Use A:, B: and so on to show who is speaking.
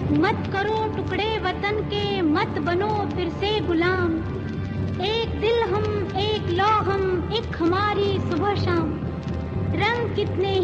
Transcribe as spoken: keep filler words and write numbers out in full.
A: मत करो टुकड़े वतन के, मत बनो फिर से गुलाम। एक दिल हम, एक लौ हम, एक हमारी सुबह शाम। रंग कितने